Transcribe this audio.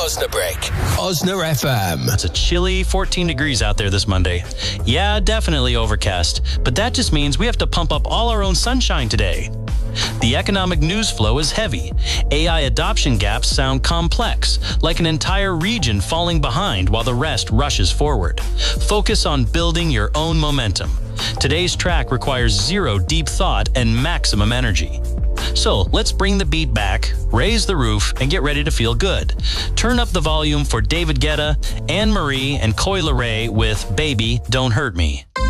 Osnabrück. Osna FM. It's a chilly 14 degrees out there this Monday. Yeah, definitely overcast, but that just means we have to pump up all our own sunshine today. The economic news flow is heavy. AI adoption gaps sound complex, like an entire region falling behind while the rest rushes forward. Focus on building your own momentum. Today's track requires zero deep thought and maximum energy. So let's bring the beat back, raise the roof, and get ready to feel good. Turn up the volume for David Guetta, Anne Marie, and Coi Leray with Baby Don't Hurt Me.